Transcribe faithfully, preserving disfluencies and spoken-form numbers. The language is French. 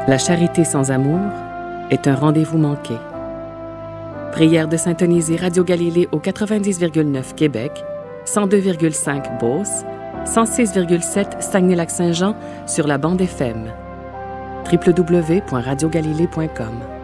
La charité sans amour est un rendez-vous manqué. Prière de syntoniser Radio Galilée au quatre-vingt-dix virgule neuf Québec, cent deux virgule cinq Beauce, cent six virgule sept Saguenay-Lac-Saint-Jean sur la bande F M. w w w point radio galilée point com